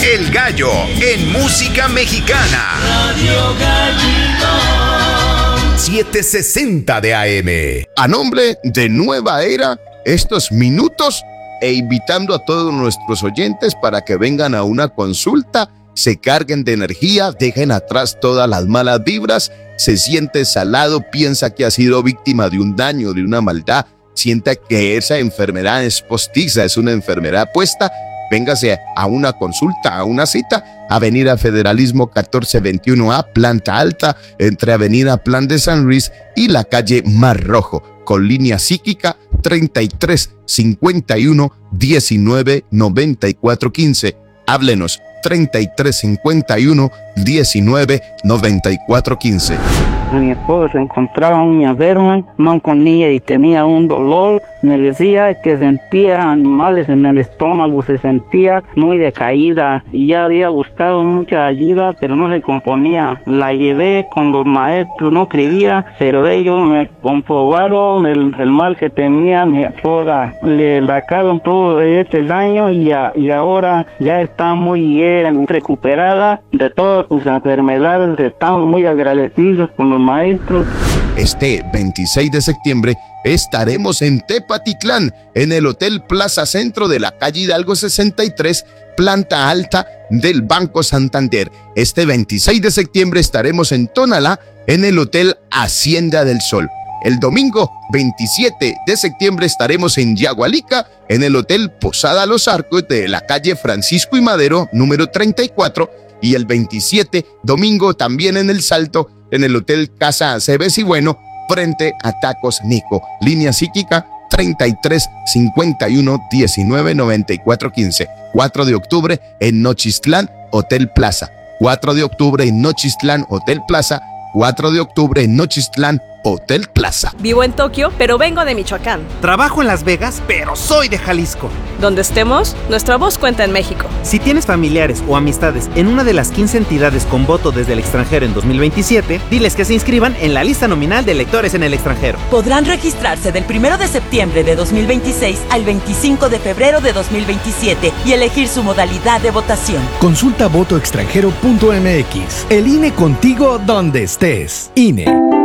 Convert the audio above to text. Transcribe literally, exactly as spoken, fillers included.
El Gallo en música mexicana. Radio Gallito. setecientos sesenta de A M. A nombre de Nueva Era, estos minutos e invitando a todos nuestros oyentes para que vengan a una consulta, se carguen de energía, dejen atrás todas las malas vibras, se siente salado, piensa que ha sido víctima de un daño, de una maldad, sienta que esa enfermedad es postiza, es una enfermedad puesta, véngase a una consulta, a una cita, Avenida Federalismo catorce veintiuno A, planta alta, entre Avenida Plan de San Luis y la calle Mar Rojo, con línea psíquica treinta y tres cincuenta y uno diecinueve noventa y cuatro quince. Háblenos treinta y tres cincuenta y uno diecinueve noventa y cuatro quince. Mi esposo se encontraba muy enferma, no comía y tenía un dolor. Me decía que sentía animales en el estómago, se sentía muy decaída y ya había buscado mucha ayuda, pero no se componía. La llevé con los maestros, no creía, pero ellos me comprobaron el, el mal que tenía mi esposa. Le sacaron todo este daño y, ya, y ahora ya está muy bien, recuperada de todas sus enfermedades. Estamos muy agradecidos con los maestros. Este veintiséis de septiembre estaremos en Tepatitlán, en el Hotel Plaza Centro de la calle Hidalgo sesenta y tres, planta alta del Banco Santander. Este veintiséis de septiembre estaremos en Tonalá, en el Hotel Hacienda del Sol. El domingo veintisiete de septiembre estaremos en Yagualica, en el Hotel Posada Los Arcos de la calle Francisco y Madero, número treinta y cuatro. Y el veintisiete, domingo, también en El Salto, en el Hotel Casa Aceves y Bueno, frente a Tacos Nico. Línea psíquica treinta y tres cincuenta y uno diecinueve noventa y cuatro quince. cuatro de octubre en Nochistlán, Hotel Plaza. cuatro de octubre en Nochistlán, Hotel Plaza. cuatro de octubre en Nochistlán, Hotel Plaza. Vivo en Tokio, pero vengo de Michoacán. Trabajo en Las Vegas, pero soy de Jalisco. Donde estemos, nuestra voz cuenta en México. Si tienes familiares o amistades en una de las quince entidades con voto desde el extranjero en dos mil veintisiete, diles que se inscriban en la lista nominal de electores en el extranjero. Podrán registrarse del primero de septiembre de dos mil veintiséis al veinticinco de febrero de dos mil veintisiete y elegir su modalidad de votación. Consulta voto extranjero punto m x. El I N E contigo donde estés. I N E.